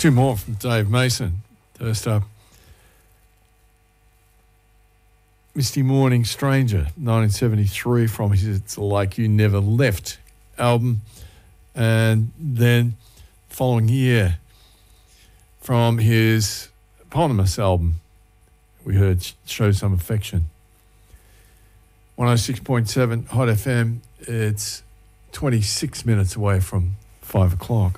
Two more from Dave Mason. First up, Misty Morning Stranger, 1973, from his It's Like You Never Left album. And then following year, from his eponymous album, we heard Show Some Affection. 106.7 Hot FM, it's 26 minutes away from 5 o'clock.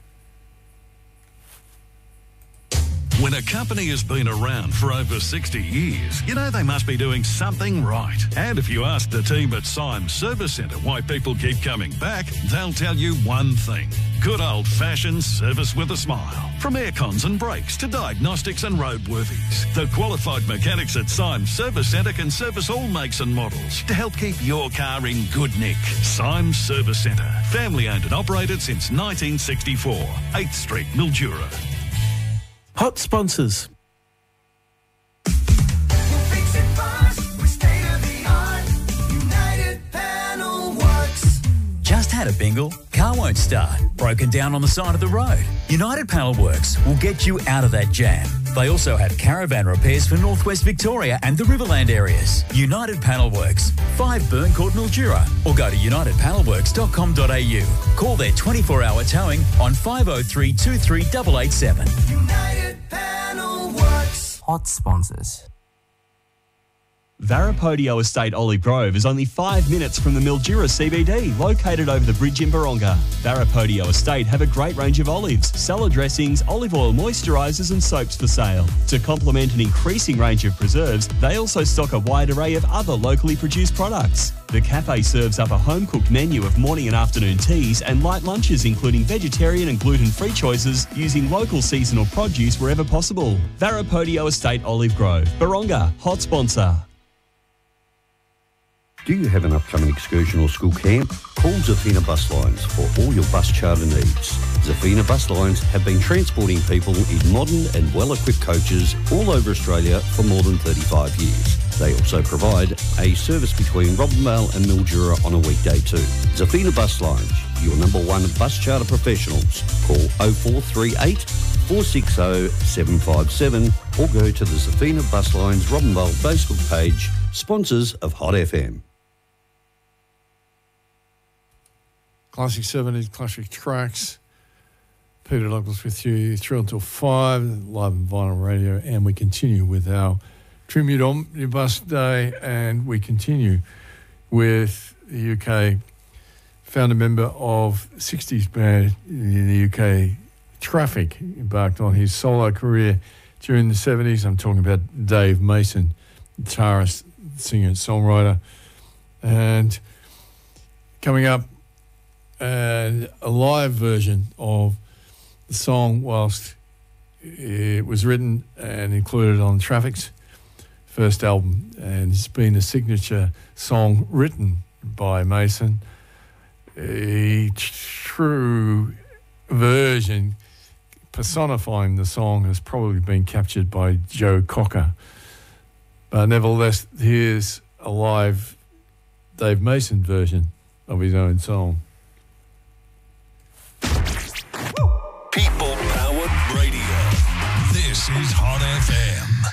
When a company has been around for over 60 years, you know they must be doing something right. And if you ask the team at Symes Service Centre why people keep coming back, they'll tell you one thing. Good old-fashioned service with a smile. From aircons and brakes to diagnostics and roadworthies, the qualified mechanics at Symes Service Centre can service all makes and models to help keep your car in good nick. Symes Service Centre. Family-owned and operated since 1964. 8th Street, Mildura. Hot sponsors. Just had a bingle, car won't start, broken down on the side of the road. United Panel Works will get you out of that jam. They also have caravan repairs for Northwest Victoria and the Riverland areas. United Panel Works, 5 Burn Court, Mildura, or go to unitedpanelworks.com.au. Call their 24-hour towing on 503 23 887. United Panel Works. Hot sponsors. Varapodio Estate Olive Grove is only 5 minutes from the Mildura CBD, located over the bridge in Baronga. Varapodio Estate have a great range of olives, salad dressings, olive oil moisturisers and soaps for sale. To complement an increasing range of preserves, they also stock a wide array of other locally produced products. The cafe serves up a home-cooked menu of morning and afternoon teas and light lunches, including vegetarian and gluten-free choices, using local seasonal produce wherever possible. Varapodio Estate Olive Grove, Baronga, hot sponsor. Do you have an upcoming excursion or school camp? Call Zafina Bus Lines for all your bus charter needs. Zafina Bus Lines have been transporting people in modern and well-equipped coaches all over Australia for more than 35 years. They also provide a service between Robinvale and Mildura on a weekday too. Zafina Bus Lines, your number one bus charter professionals. Call 0438 460 757 or go to the Zafina Bus Lines Robinvale Facebook page, sponsors of Hot FM. Classic 70s, classic tracks. Peter Douglas with you through until 5, live on vinyl radio. And we continue with our tribute omnibus day. And we continue with the UK founder member of 60s band in the UK, Traffic, embarked on his solo career during the 70s. I'm talking about Dave Mason, guitarist, singer and songwriter. And coming up, a live version of the song, whilst it was written and included on Traffic's first album, and it's been a signature song written by Mason. A true version personifying the song has probably been captured by Joe Cocker. But nevertheless, here's a live Dave Mason version of his own song. People Powered Radio. This is Hot FM.